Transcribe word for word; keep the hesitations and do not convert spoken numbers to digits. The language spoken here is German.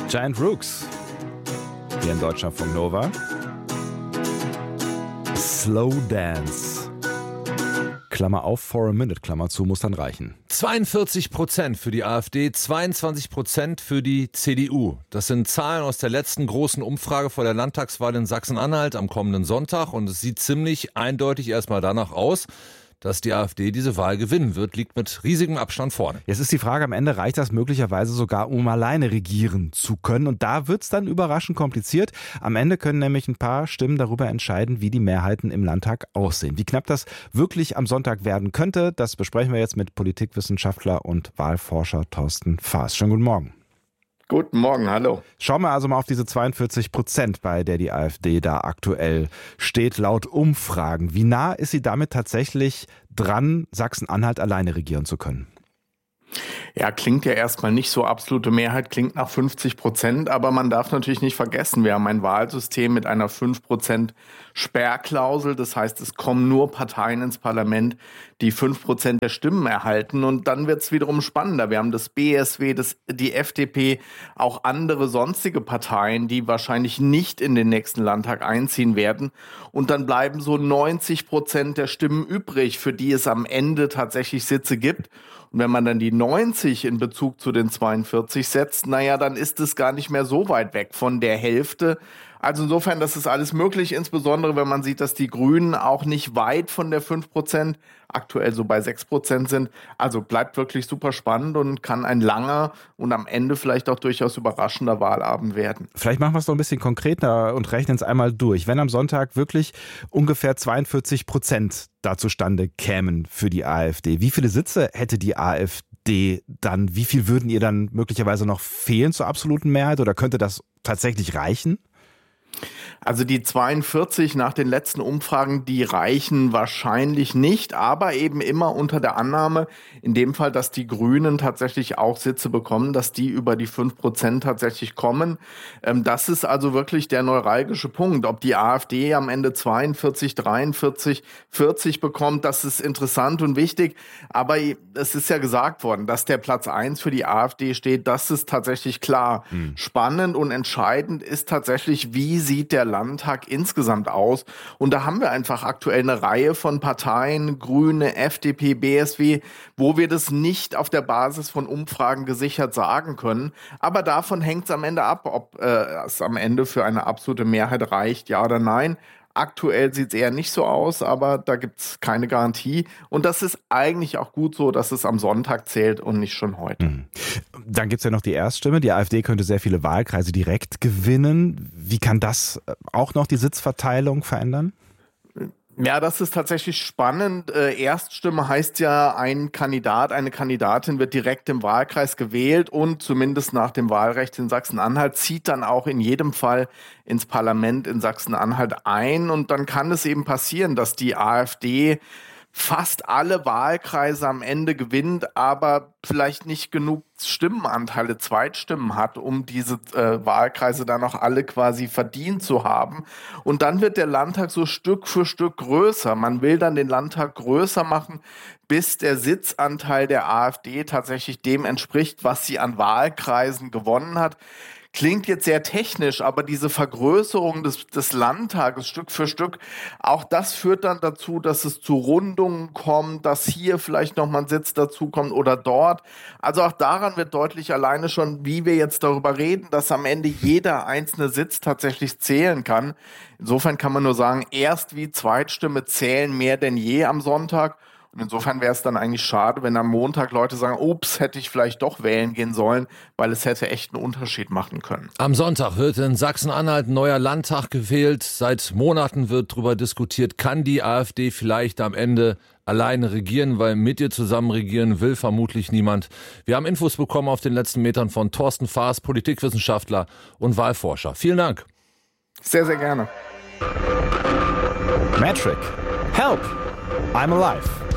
Giant Rooks. Hier in Deutschlandfunk Nova. Slow Dance. Klammer auf, for a minute, Klammer zu, muss dann reichen. zweiundvierzig Prozent für die AfD, zweiundzwanzig Prozent für die C D U. Das sind Zahlen aus der letzten großen Umfrage vor der Landtagswahl in Sachsen-Anhalt am kommenden Sonntag. Und es sieht ziemlich eindeutig erstmal danach aus, dass die AfD diese Wahl gewinnen wird, liegt mit riesigem Abstand vorne. Jetzt ist die Frage, am Ende reicht das möglicherweise sogar, um alleine regieren zu können. Und da wird es dann überraschend kompliziert. Am Ende können nämlich ein paar Stimmen darüber entscheiden, wie die Mehrheiten im Landtag aussehen. Wie knapp das wirklich am Sonntag werden könnte, das besprechen wir jetzt mit Politikwissenschaftler und Wahlforscher Thorsten Faas. Schönen guten Morgen. Guten Morgen, hallo. Schauen wir also mal auf diese zweiundvierzig Prozent, bei der die AfD da aktuell steht, laut Umfragen. Wie nah ist sie damit tatsächlich dran, Sachsen-Anhalt alleine regieren zu können? Ja, klingt ja erstmal nicht so absolute Mehrheit, klingt nach fünfzig Prozent, aber man darf natürlich nicht vergessen, wir haben ein Wahlsystem mit einer fünf Prozent Sperrklausel, das heißt, es kommen nur Parteien ins Parlament, die fünf Prozent der Stimmen erhalten und dann wird es wiederum spannender. Wir haben das B S W, das, die F D P, auch andere sonstige Parteien, die wahrscheinlich nicht in den nächsten Landtag einziehen werden und dann bleiben so neunzig Prozent der Stimmen übrig, für die es am Ende tatsächlich Sitze gibt. Und wenn man dann die neunzig in Bezug zu den zweiundvierzig setzt, naja, dann ist es gar nicht mehr so weit weg von der Hälfte. Also insofern, das ist alles möglich, insbesondere wenn man sieht, dass die Grünen auch nicht weit von der fünf Prozent, aktuell so bei sechs Prozent sind. Also bleibt wirklich super spannend und kann ein langer und am Ende vielleicht auch durchaus überraschender Wahlabend werden. Vielleicht machen wir es noch ein bisschen konkreter und rechnen es einmal durch. Wenn am Sonntag wirklich ungefähr zweiundvierzig Prozent da zustande kämen für die AfD, wie viele Sitze hätte die AfD dann? Wie viel würden ihr dann möglicherweise noch fehlen zur absoluten Mehrheit oder könnte das tatsächlich reichen? Also die zweiundvierzig nach den letzten Umfragen, die reichen wahrscheinlich nicht, aber eben immer unter der Annahme, in dem Fall, dass die Grünen tatsächlich auch Sitze bekommen, dass die über die fünf Prozent tatsächlich kommen. Das ist also wirklich der neuralgische Punkt. Ob die AfD am Ende zweiundvierzig, dreiundvierzig, vierzig bekommt, das ist interessant und wichtig. Aber es ist ja gesagt worden, dass der Platz eins für die AfD steht. Das ist tatsächlich klar. Hm. Spannend und entscheidend ist tatsächlich, wie sieht der Landtag insgesamt aus? Und da haben wir einfach aktuell eine Reihe von Parteien, Grüne, F D P, B S W, wo wir das nicht auf der Basis von Umfragen gesichert sagen können. Aber davon hängt es am Ende ab, ob äh, es am Ende für eine absolute Mehrheit reicht, ja oder nein. Aktuell sieht es eher nicht so aus, aber da gibt es keine Garantie. Und das ist eigentlich auch gut so, dass es am Sonntag zählt und nicht schon heute. Mhm. Dann gibt es ja noch die Erststimme. Die AfD könnte sehr viele Wahlkreise direkt gewinnen. Wie kann das auch noch die Sitzverteilung verändern? Ja, das ist tatsächlich spannend. Äh, Erststimme heißt ja, ein Kandidat, eine Kandidatin wird direkt im Wahlkreis gewählt und zumindest nach dem Wahlrecht in Sachsen-Anhalt zieht dann auch in jedem Fall ins Parlament in Sachsen-Anhalt ein. Und dann kann es eben passieren, dass die AfD fast alle Wahlkreise am Ende gewinnt, aber vielleicht nicht genug Stimmenanteile, Zweitstimmen hat, um diese äh, Wahlkreise dann auch alle quasi verdient zu haben. Und dann wird der Landtag so Stück für Stück größer. Man will dann den Landtag größer machen, bis der Sitzanteil der AfD tatsächlich dem entspricht, was sie an Wahlkreisen gewonnen hat. Klingt jetzt sehr technisch, aber diese Vergrößerung des, des Landtages Stück für Stück, auch das führt dann dazu, dass es zu Rundungen kommt, dass hier vielleicht nochmal ein Sitz dazu kommt oder dort. Also auch daran wird deutlich alleine schon, wie wir jetzt darüber reden, dass am Ende jeder einzelne Sitz tatsächlich zählen kann. Insofern kann man nur sagen, Erst- wie Zweitstimme zählen mehr denn je am Sonntag. Und insofern wäre es dann eigentlich schade, wenn am Montag Leute sagen, ups, hätte ich vielleicht doch wählen gehen sollen, weil es hätte echt einen Unterschied machen können. Am Sonntag wird in Sachsen-Anhalt ein neuer Landtag gewählt. Seit Monaten wird darüber diskutiert, kann die AfD vielleicht am Ende alleine regieren, weil mit ihr zusammen regieren will vermutlich niemand. Wir haben Infos bekommen auf den letzten Metern von Thorsten Faas, Politikwissenschaftler und Wahlforscher. Vielen Dank. Sehr, sehr gerne. Metric. Help! I'm alive.